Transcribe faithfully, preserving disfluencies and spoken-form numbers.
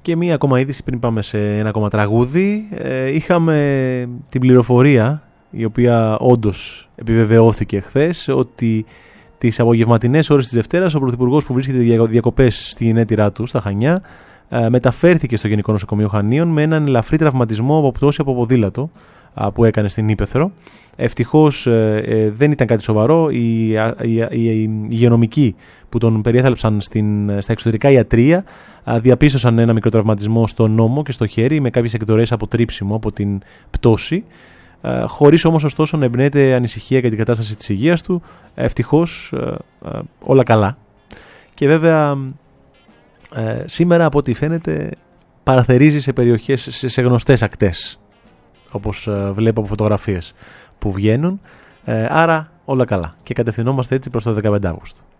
Και μία ακόμα είδηση πριν πάμε σε ένα ακόμα τραγούδι. Ε, είχαμε την πληροφορία, η οποία όντως επιβεβαιώθηκε χθες, ότι τις απογευματινές ώρες της Δευτέρας ο Πρωθυπουργός, που βρίσκεται διακοπές στη γενέτειρά του στα Χανιά, ε, μεταφέρθηκε στο Γενικό Νοσοκομείο Χανίων με έναν ελαφρύ τραυματισμό από πτώση από ποδήλατο που έκανε στην Ύπαιθρο. Ευτυχώς ε, ε, δεν ήταν κάτι σοβαρό. Οι, οι, οι, οι υγειονομικοί που τον περιέθαλψαν στην, στα εξωτερικά ιατρεία α, διαπίστωσαν ένα μικρό τραυματισμό στο νόμο και στο χέρι, με κάποιες εκδορές από τρίψιμο από την πτώση, ε, χωρίς όμως ωστόσο να εμπνέεται ανησυχία για την κατάσταση της υγείας του. Ευτυχώς ε, ε, όλα καλά. Και βέβαια ε, σήμερα, από ό,τι φαίνεται, παραθερίζει σε περιοχές, σε, σε γνωστές ακτές, όπως ε, βλέπω από φωτογραφίες που βγαίνουν, ε, άρα όλα καλά, και κατευθυνόμαστε έτσι προς το δεκαπέντε Αυγούστου.